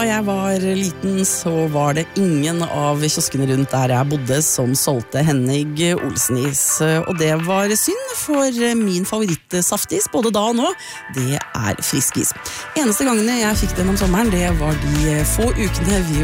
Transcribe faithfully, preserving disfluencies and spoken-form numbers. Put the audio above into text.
Da jeg var liten så var det ingen av kioskene rundt der jeg bodde som solgte Henning Olsen-is. Og det var synd, for min favorittsaftis, både da og nå, det er Friskis. Eneste gangene jeg fikk den om sommeren, det var de få ukene vi